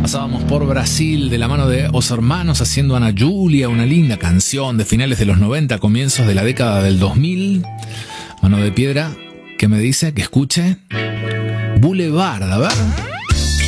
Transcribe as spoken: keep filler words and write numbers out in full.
pasábamos por Brasil de la mano de Os Hermanos haciendo Ana Julia, una linda canción de finales de los noventa, comienzos de la década del dos mil. Mano de Piedra, que me dice que escuche Boulevard, a ver.